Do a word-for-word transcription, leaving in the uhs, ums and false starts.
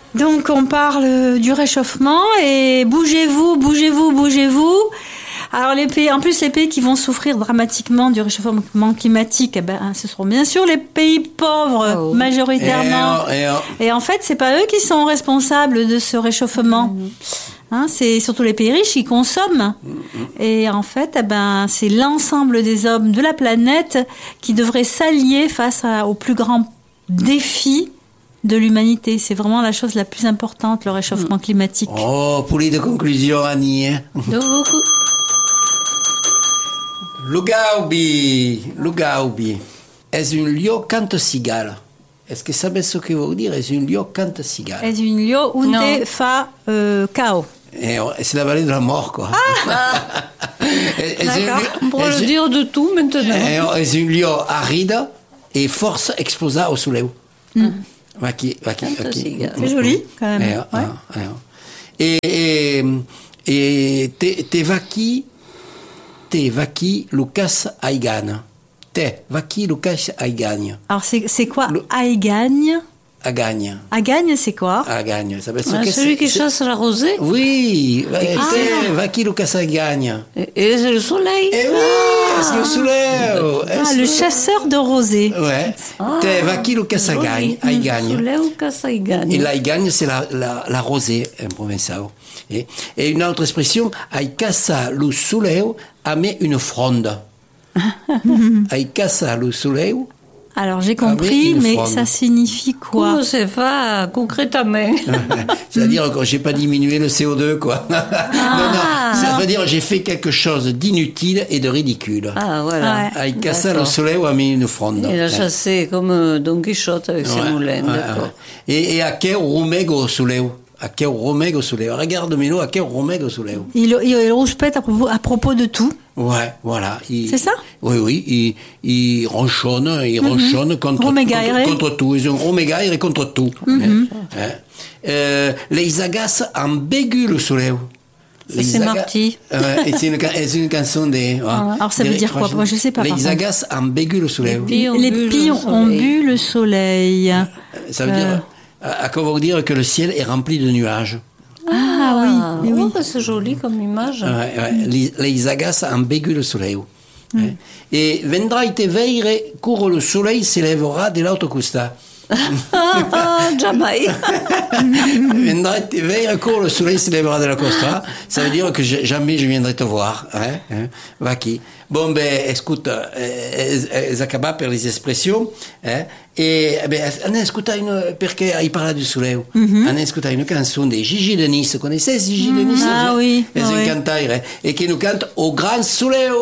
Donc on parle du réchauffement et bougez-vous, bougez-vous, bougez-vous. Alors les pays, en plus les pays qui vont souffrir dramatiquement du réchauffement climatique, eh ben, ce seront bien sûr les pays pauvres oh. majoritairement. Et, oh, et, oh. et en fait, c'est pas eux qui sont responsables de ce réchauffement. Mmh. Hein, c'est surtout les pays riches qui consomment. Mmh. Et en fait, eh ben, c'est l'ensemble des hommes de la planète qui devraient s'allier face à, aux plus grands défis de l'humanité. C'est vraiment la chose la plus importante, le réchauffement mmh. climatique. Oh, poulie de conclusion, Annie. Hein. Lugaubi, Lugaubi, és un lieu canta cigala. Est-ce que sabes ce que veut dire? És un lieu canta cigala. És un lieu onde fa euh, cao. Et c'est la vallée de la mort, quoi. Ah D'accord. On pourrait le dire de tout maintenant. És un lieu aride et force exposa au soleil. Mm. Vaki, vaki, vaki. C'est joli, quand même. Et, ouais. et, et, et te, te vaki Te vaki Lucas Aigan. Te vaki Lucas Aigan. Alors c'est, c'est quoi Le... Aigagne Agagne. Agagne, c'est quoi Agagne. Ça veut dire ah, que celui c'est, qui c'est... chasse la rosée. Oui. Ah. Te vaki Lucas Aigagne. Et, et c'est le soleil. Eh oui, ah. c'est le soleil. Ah, ah le chasseur de rosée. Ouais. Ah. Te vaki Lucas Aigagne. Aigagne. Soleil Lucas Aigagne. Et l'aigagne, c'est la, la, la rosée en provençal. Et, et une autre expression, ai casa lo soleil amé une fronde. Ai casa lo soleil. Alors j'ai compris, mais fronde. Ça signifie quoi? Comment c'est pas concrètement? C'est-à-dire que j'ai pas diminué le C O deux, quoi. Ah, non, non, ça veut dire j'ai fait quelque chose d'inutile et de ridicule. Ah voilà. Ouais. Ai casa lo soleil amé une fronde. Il a chassé comme Don Quichotte avec ouais, ses moulins. Ouais, d'accord. Ouais. Et, et a que rumego soleil. A que rumego soleil. Regarde Mélo, a que rumego soleil. Il, il, il rouspète à propos, à propos de tout. Ouais, voilà. Il, c'est ça? Oui, oui. Il, il ronchonne, il ronchonne mm-hmm. contre, contre, contre tout. Ils ont romégaire contre tout. Mm-hmm. Hein? Euh, les agaces en bégu le soleil. Les c'est aga... Marty. Euh, c'est, une, c'est une chanson des... Ah, alors ça veut dire quoi? Moi je sais pas. Les agaces en bégu le soleil. Les pies ont bu le soleil. Ça veut euh... dire... À quoi veut dire que le ciel est rempli de nuages. Ah, ah oui, oui. Oh, c'est joli comme image. Ouais, ouais. Les, les agaces en bégu le soleil. Mm. Ouais. Et vendra te veire court le soleil s'élèvera de l'autre costa. Jamais. Vendra te veire court le soleil s'élèvera de la costa. Ça veut dire que je, jamais je viendrai te voir. Hein? Hein? Va qui. Bon, ben, écoute, elles acabent par les expressions, hein, et, ben, on a écouté une, perché il parla du soleil, mm-hmm. on a écouté une chanson de Gigi de Nice, connaissez Gigi de Nice? Ah oui. Elles oui. cantaient, et qui nous cante Au grand soleil.